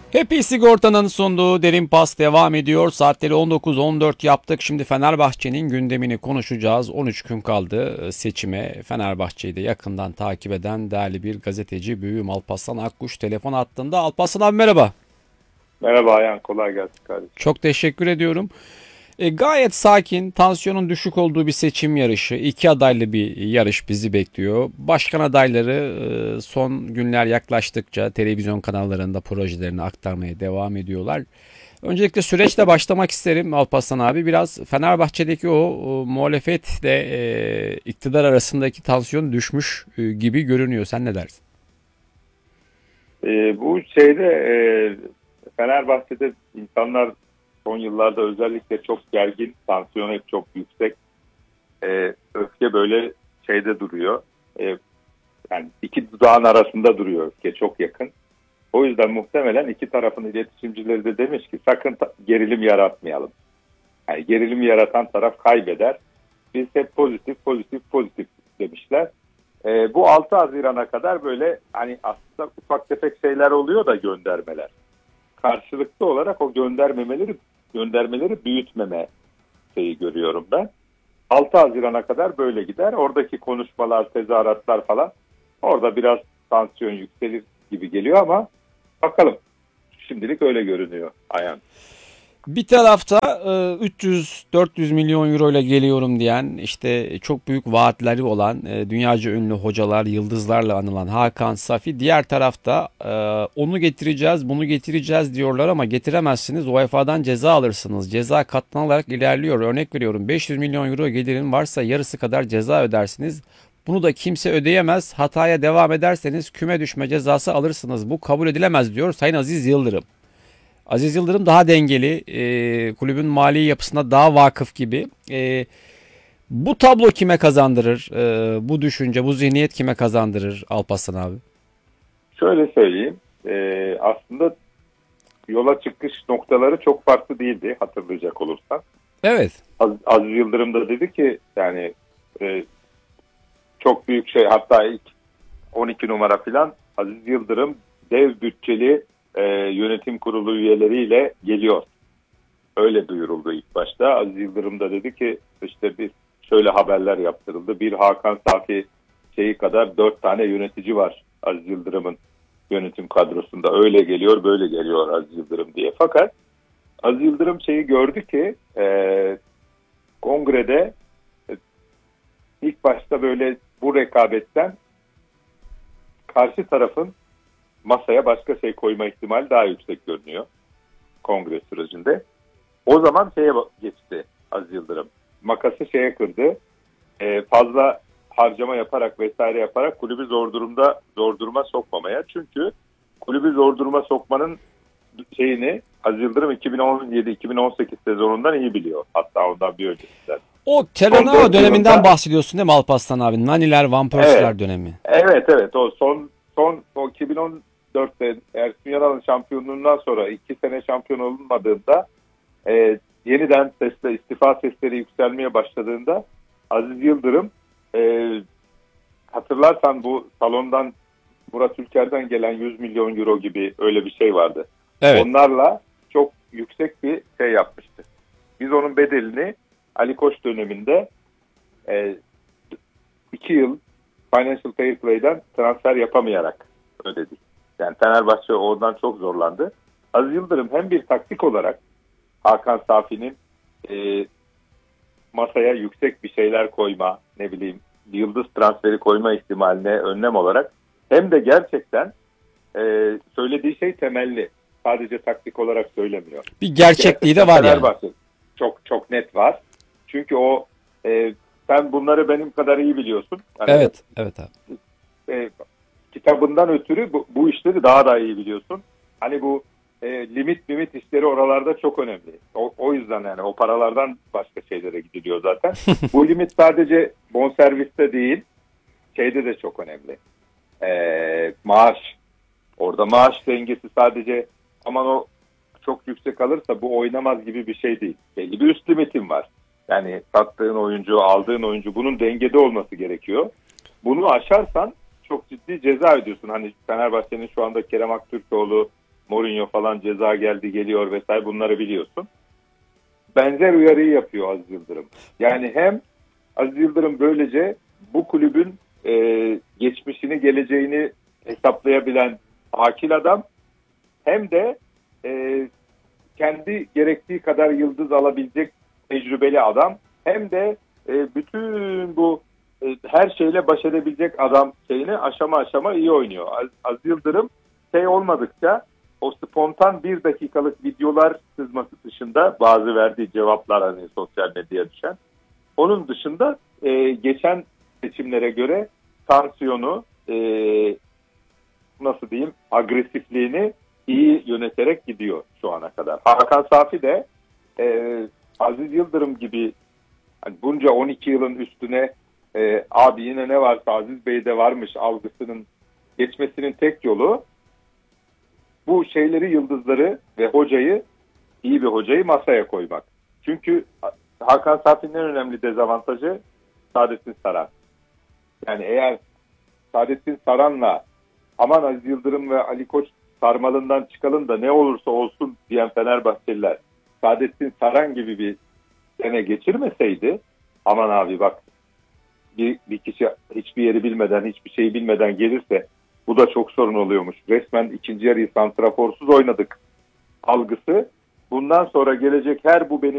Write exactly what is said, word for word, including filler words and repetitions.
Happy Sigorta'nın sunduğu Derin Pas devam ediyor. Saatleri on dokuz on dört yaptık. Şimdi Fenerbahçe'nin gündemini konuşacağız. on üç gün kaldı seçime. Fenerbahçe'yi de yakından takip eden değerli bir gazeteci büyüğüm Alparslan Akkuş telefon attığında. Alparslan abi merhaba. Merhaba Ayhan, kolay gelsin kardeşim. Çok teşekkür ediyorum. E, gayet sakin, tansiyonun düşük olduğu bir seçim yarışı. İki adaylı bir yarış bizi bekliyor. Başkan adayları e, son günler yaklaştıkça televizyon kanallarında projelerini aktarmaya devam ediyorlar. Öncelikle süreçle başlamak isterim Alparslan abi. Biraz Fenerbahçe'deki o, o muhalefetle e, iktidar arasındaki tansiyon düşmüş e, gibi görünüyor. Sen ne dersin? Ee, bu şeyde e, Fenerbahçe'de insanlar son yıllarda özellikle çok gergin, tansiyon hep çok yüksek. Ee, öfke böyle şeyde duruyor. Ee, yani iki dudağın arasında duruyor öfke, çok yakın. O yüzden muhtemelen iki tarafın iletişimcileri de demiş ki sakın ta- gerilim yaratmayalım. Yani gerilim yaratan taraf kaybeder. Biz hep pozitif, pozitif, pozitif demişler. Ee, bu altı Haziran'a kadar böyle hani aslında ufak tefek şeyler oluyor da göndermeler. Karşılıklı olarak o göndermemeleri göndermeleri büyütmeme şeyi görüyorum ben. altı Haziran'a kadar böyle gider. Oradaki konuşmalar, tezahüratlar falan orada biraz tansiyon yükselir gibi geliyor ama bakalım. Şimdilik öyle görünüyor Ayhan. Bir tarafta e, üç yüz dört yüz milyon euro ile geliyorum diyen işte çok büyük vaatleri olan e, dünyaca ünlü hocalar, yıldızlarla anılan Hakan Safi. Diğer tarafta e, onu getireceğiz, bunu getireceğiz diyorlar ama getiremezsiniz. U E F A'dan ceza alırsınız. Ceza katlanarak ilerliyor. Örnek veriyorum beş yüz milyon euro gelirin varsa yarısı kadar ceza ödersiniz. Bunu da kimse ödeyemez. Hataya devam ederseniz küme düşme cezası alırsınız. Bu kabul edilemez diyor Sayın Aziz Yıldırım. Aziz Yıldırım daha dengeli, e, kulübün mali yapısına daha vakıf gibi. E, bu tablo kime kazandırır? E, bu düşünce, bu zihniyet kime kazandırır Alparslan abi? Şöyle söyleyeyim. E, aslında yola çıkış noktaları çok farklı değildi hatırlayacak olursan. Evet. Az, Aziz Yıldırım da dedi ki yani e, çok büyük şey, hatta ilk on iki numara falan Aziz Yıldırım dev bütçeli e, yönetim kurulu üyeleriyle geliyor. Öyle duyuruldu ilk başta. Aziz Yıldırım da dedi ki işte bir şöyle haberler yaptırıldı. Bir Hakan Safi şeyi kadar dört tane yönetici var Aziz Yıldırım'ın yönetim kadrosunda. Öyle geliyor, böyle geliyor Aziz Yıldırım diye. Fakat Aziz Yıldırım şeyi gördü ki e, kongrede e, ilk başta böyle bu rekabetten karşı tarafın masaya başka şey koyma ihtimali daha yüksek görünüyor kongre sürecinde. O zaman şeye geçti Aziz Yıldırım. Makası şeye kırdı. E, fazla harcama yaparak vesaire yaparak kulübü zor durumda zor duruma sokmamaya. Çünkü kulübü zor duruma sokmanın şeyini Aziz Yıldırım iki bin on yedi iki bin on sekiz sezonundan iyi biliyor. Hatta ondan bir öncesinden. O Terranova döneminden yılında, bahsediyorsun değil mi Alparslan abi? Naniler, Van Persie'ler evet, dönemi. Evet evet o son son o iki bin on dörtte Ersun Yanal'ın şampiyonluğundan sonra iki sene şampiyon olunmadığında e, yeniden sesle istifa sesleri yükselmeye başladığında Aziz Yıldırım e, hatırlarsan bu salondan Murat Ülker'den gelen yüz milyon euro gibi öyle bir şey vardı. Evet. Onlarla çok yüksek bir şey yapmıştı. Biz onun bedelini Ali Koç döneminde e, iki yıl Financial Fair Play'den transfer yapamayarak ödedik. Yani Fenerbahçe oradan çok zorlandı. Aziz Yıldırım hem bir taktik olarak Hakan Safi'nin e, masaya yüksek bir şeyler koyma, ne bileyim yıldız transferi koyma ihtimaline önlem olarak hem de gerçekten e, söylediği şey temelli. Sadece taktik olarak söylemiyor. Bir gerçekliği de var Fenerbahçe yani. çok çok net var. Çünkü o e, sen bunları benim kadar iyi biliyorsun. Yani, evet, evet abi. E, kitabından ötürü bu, bu işleri daha da iyi biliyorsun. Hani bu e, limit limit işleri oralarda çok önemli. O, o yüzden yani o paralardan başka şeylere gidiliyor zaten. Bu limit sadece bonserviste değil, şeyde de çok önemli. E, maaş. Orada maaş dengesi sadece aman o çok yüksek alırsa bu oynamaz gibi bir şey değil. Belli bir üst limitin var. Yani sattığın oyuncu, aldığın oyuncu bunun dengede olması gerekiyor. Bunu aşarsan çok ciddi ceza ödüyorsun. Hani Fenerbahçe'nin şu anda Kerem Aktürkoğlu, Mourinho falan ceza geldi geliyor vesaire, bunları biliyorsun. Benzer uyarıyı yapıyor Aziz Yıldırım. Yani hem Aziz Yıldırım böylece bu kulübün e, geçmişini, geleceğini hesaplayabilen akil adam, hem de e, kendi gerektiği kadar yıldız alabilecek tecrübeli adam, hem de e, bütün bu e, her şeyle baş edebilecek adam şeyini aşama aşama iyi oynuyor. Az, Aziz Yıldırım şey olmadıkça, o spontan bir dakikalık videolar sızması dışında, bazı verdiği cevaplar hani sosyal medyaya düşen, onun dışında e, geçen seçimlere göre tansiyonu, e, nasıl diyeyim, agresifliğini iyi yöneterek gidiyor şu ana kadar. Hakan Safi de e, Aziz Yıldırım gibi hani bunca on iki yılın üstüne e, abi yine ne varsa Aziz Bey'de varmış algısının geçmesinin tek yolu bu şeyleri, yıldızları ve hocayı, iyi bir hocayı masaya koymak. Çünkü Hakan Safi'nin en önemli dezavantajı Saadettin Saran. Yani eğer Saadettin Saran'la aman Aziz Yıldırım ve Ali Koç sarmalından çıkalım da ne olursa olsun diyen Fenerbahçeliler Saadettin Saran gibi bir sene geçirmeseydi, aman abi bak bir, bir kişi hiçbir yeri bilmeden, hiçbir şeyi bilmeden gelirse bu da çok sorun oluyormuş. Resmen ikinci yarıyı santraforsuz oynadık algısı bundan sonra gelecek her bu benim